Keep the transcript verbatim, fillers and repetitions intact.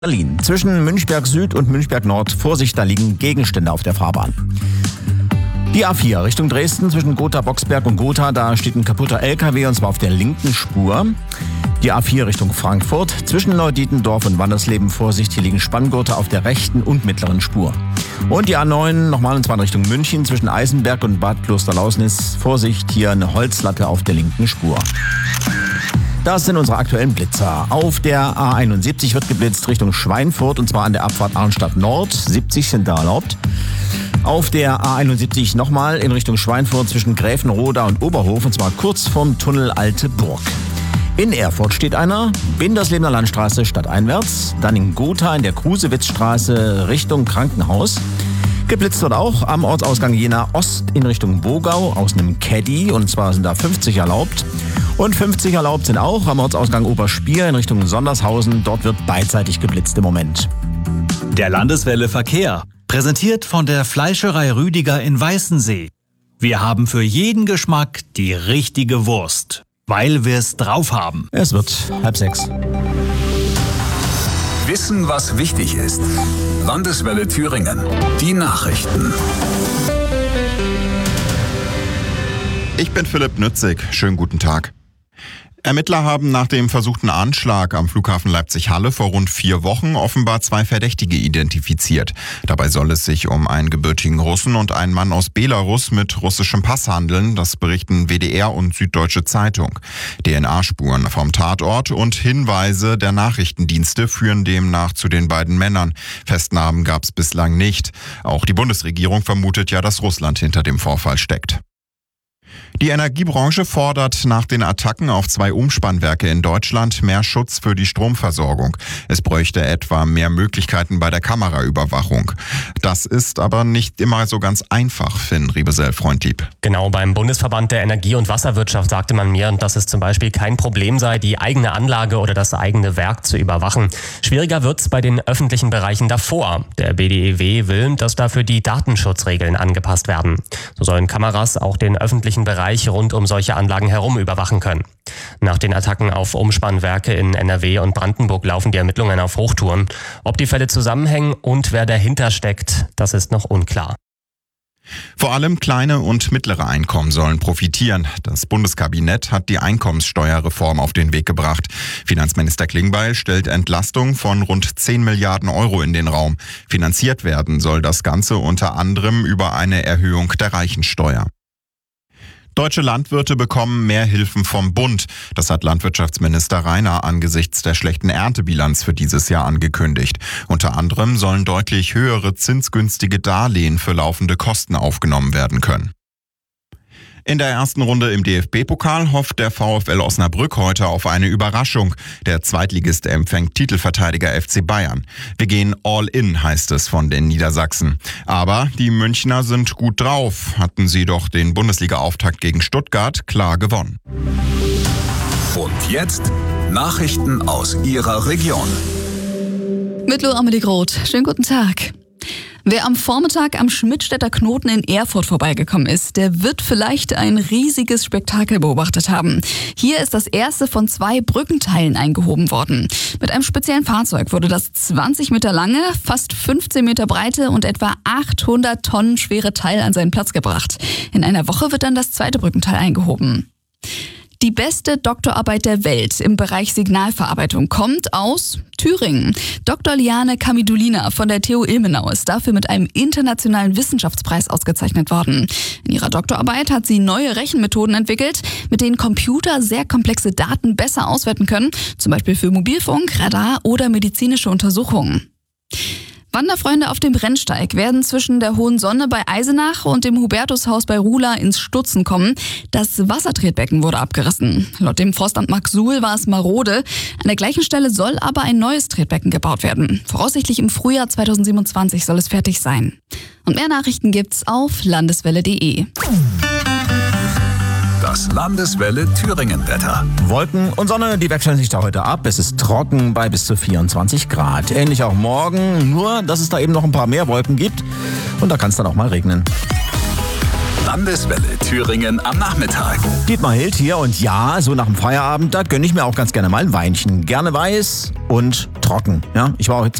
Berlin. Zwischen Münchberg Süd und Münchberg Nord, Vorsicht, da liegen Gegenstände auf der Fahrbahn. Die A vier Richtung Dresden zwischen Gotha-Boxberg und Gotha, da steht ein kaputter L K W und zwar auf der linken Spur. Die A vier Richtung Frankfurt zwischen Neudietendorf und Wandersleben, Vorsicht, hier liegen Spanngurte auf der rechten und mittleren Spur. Und die A neun nochmal und zwar in Richtung München zwischen Eisenberg und Bad Klosterlausnitz, Vorsicht, hier eine Holzlatte auf der linken Spur. Das sind unsere aktuellen Blitzer. Auf der A einundsiebzig wird geblitzt Richtung Schweinfurt und zwar an der Abfahrt Arnstadt Nord. siebzig sind da erlaubt. Auf der A einundsiebzig nochmal in Richtung Schweinfurt zwischen Gräfenroda und Oberhof und zwar kurz vorm Tunnel Alte Burg. In Erfurt steht einer, Binderslebener Landstraße stadteinwärts, dann in Gotha in der Krusewitzstraße Richtung Krankenhaus. Geblitzt wird auch am Ortsausgang Jena Ost in Richtung Bogau aus einem Caddy und zwar sind da fünfzig erlaubt. Und fünfzig erlaubt sind auch am Ortsausgang Oberspier in Richtung Sondershausen. Dort wird beidseitig geblitzt im Moment. Der Landeswelle Verkehr, präsentiert von der Fleischerei Rüdiger in Weißensee. Wir haben für jeden Geschmack die richtige Wurst, weil wir es drauf haben. Es wird halb sechs. Wissen, was wichtig ist. Landeswelle Thüringen. Die Nachrichten. Ich bin Philipp Nützig. Schönen guten Tag. Ermittler haben nach dem versuchten Anschlag am Flughafen Leipzig-Halle vor rund vier Wochen offenbar zwei Verdächtige identifiziert. Dabei soll es sich um einen gebürtigen Russen und einen Mann aus Belarus mit russischem Pass handeln. Das berichten W D R und Süddeutsche Zeitung. D N A-Spuren vom Tatort und Hinweise der Nachrichtendienste führen demnach zu den beiden Männern. Festnahmen gab es bislang nicht. Auch die Bundesregierung vermutet ja, dass Russland hinter dem Vorfall steckt. Die Energiebranche fordert nach den Attacken auf zwei Umspannwerke in Deutschland mehr Schutz für die Stromversorgung. Es bräuchte etwa mehr Möglichkeiten bei der Kameraüberwachung. Das ist aber nicht immer so ganz einfach, Finn Riebesell-Freundlieb. Genau, beim Bundesverband der Energie- und Wasserwirtschaft sagte man mir, dass es zum Beispiel kein Problem sei, die eigene Anlage oder das eigene Werk zu überwachen. Schwieriger wird's bei den öffentlichen Bereichen davor. Der B D E W will, dass dafür die Datenschutzregeln angepasst werden. So sollen Kameras auch den öffentlichen Bereich rund um solche Anlagen herum überwachen können. Nach den Attacken auf Umspannwerke in N R W und Brandenburg laufen die Ermittlungen auf Hochtouren. Ob die Fälle zusammenhängen und wer dahinter steckt, das ist noch unklar. Vor allem kleine und mittlere Einkommen sollen profitieren. Das Bundeskabinett hat die Einkommenssteuerreform auf den Weg gebracht. Finanzminister Klingbeil stellt Entlastung von rund zehn Milliarden Euro in den Raum. Finanziert werden soll das Ganze unter anderem über eine Erhöhung der Reichensteuer. Deutsche Landwirte bekommen mehr Hilfen vom Bund. Das hat Landwirtschaftsminister Rainer angesichts der schlechten Erntebilanz für dieses Jahr angekündigt. Unter anderem sollen deutlich höhere zinsgünstige Darlehen für laufende Kosten aufgenommen werden können. In der ersten Runde im D F B-Pokal hofft der VfL Osnabrück heute auf eine Überraschung. Der Zweitligist empfängt Titelverteidiger F C Bayern. Wir gehen all in, heißt es von den Niedersachsen. Aber die Münchner sind gut drauf. Hatten sie doch den Bundesliga-Auftakt gegen Stuttgart klar gewonnen. Und jetzt Nachrichten aus Ihrer Region. Mit Lo Amelie Groth. Schönen guten Tag. Wer am Vormittag am Schmidtstädter Knoten in Erfurt vorbeigekommen ist, der wird vielleicht ein riesiges Spektakel beobachtet haben. Hier ist das erste von zwei Brückenteilen eingehoben worden. Mit einem speziellen Fahrzeug wurde das zwanzig Meter lange, fast fünfzehn Meter breite und etwa achthundert Tonnen schwere Teil an seinen Platz gebracht. In einer Woche wird dann das zweite Brückenteil eingehoben. Die beste Doktorarbeit der Welt im Bereich Signalverarbeitung kommt aus Thüringen. Doktor Liane Kamidulina von der T U Ilmenau ist dafür mit einem internationalen Wissenschaftspreis ausgezeichnet worden. In ihrer Doktorarbeit hat sie neue Rechenmethoden entwickelt, mit denen Computer sehr komplexe Daten besser auswerten können, zum Beispiel für Mobilfunk, Radar oder medizinische Untersuchungen. Wanderfreunde auf dem Rennsteig werden zwischen der Hohen Sonne bei Eisenach und dem Hubertushaus bei Ruhla ins Stutzen kommen. Das Wassertretbecken wurde abgerissen. Laut dem Forstamt Marksuhl war es marode. An der gleichen Stelle soll aber ein neues Tretbecken gebaut werden. Voraussichtlich im Frühjahr zweitausendsiebenundzwanzig soll es fertig sein. Und mehr Nachrichten gibt's auf landeswelle punkt de. Das Landeswelle Thüringen-Wetter. Wolken und Sonne, die wechseln sich da heute ab. Es ist trocken bei bis zu vierundzwanzig Grad. Ähnlich auch morgen, nur dass es da eben noch ein paar mehr Wolken gibt. Und da kann es dann auch mal regnen. Landeswelle Thüringen am Nachmittag. Dietmar Hild hier und ja, so nach dem Feierabend, da gönne ich mir auch ganz gerne mal ein Weinchen. Gerne weiß und trocken. trocken. Ja, ich war auch jetzt